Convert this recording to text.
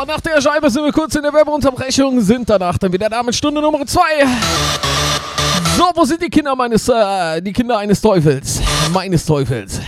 nach der Scheibe sind wir kurz in der Werbeunterbrechung, sind danach dann wieder da mit Stunde Nummer 2. So, wo sind die Kinder die Kinder eines Teufels? Meines Teufels.